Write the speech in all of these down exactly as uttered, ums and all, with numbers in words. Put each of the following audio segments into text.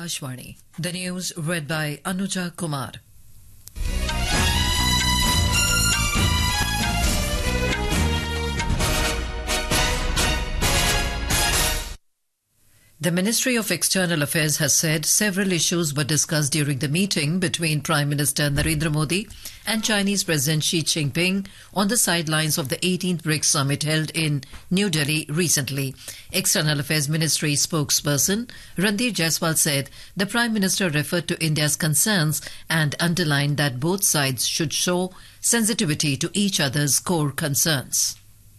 Akashvani. The news read by Anuja Kumar. The Ministry of External Affairs has said several issues were discussed during the meeting between Prime Minister Narendra Modi and Chinese President Xi Jinping on the sidelines of the eighteenth BRICS summit held in New Delhi recently. External Affairs Ministry spokesperson Randeep Jaiswal said the Prime Minister referred to India's concerns and underlined that both sides should show sensitivity to each other's core concerns.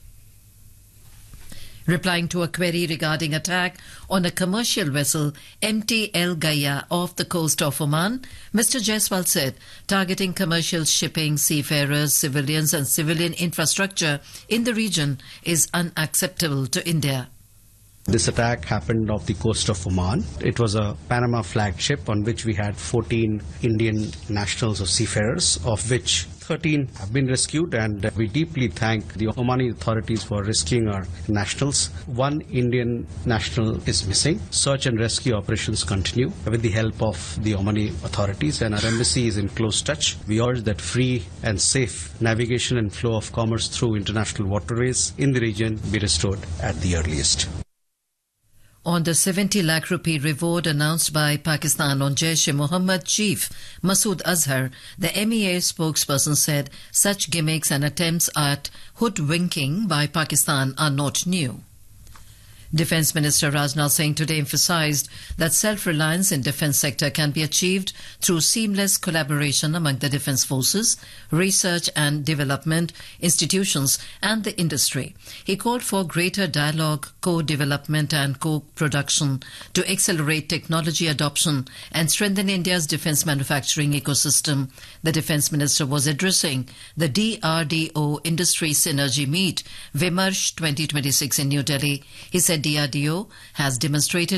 Replying to a query regarding attack on a commercial vessel, M T El Gaya, off the coast of Oman, Mister Jaiswal said targeting commercial shipping, seafarers, civilians and civilian infrastructure in the region is unacceptable to India. This attack happened off the coast of Oman. It was a Panama flagged ship on which we had fourteen Indian nationals or seafarers, of which thirteen have been rescued, and we deeply thank the Omani authorities for rescuing our nationals. One Indian national is missing. Search and rescue operations continue with the help of the Omani authorities, and our embassy is in close touch. We urge that free and safe navigation and flow of commerce through international waterways in the region be restored at the earliest. On the seventy lakh rupee reward announced by Pakistan on Jaish-e-Mohammed chief Masood Azhar, the M E A spokesperson said such gimmicks and attempts at hoodwinking by Pakistan are not new. Defence Minister Rajnath Singh today emphasised that self-reliance in defence sector can be achieved through seamless collaboration among the defence forces, research and development institutions and the industry. He called for greater dialogue, co-development and co-production to accelerate technology adoption and strengthen India's defence manufacturing ecosystem. The Defence Minister was addressing the D R D O Industry Synergy Meet, Vimarsh twenty twenty-six in New Delhi. He said D R D O has demonstrated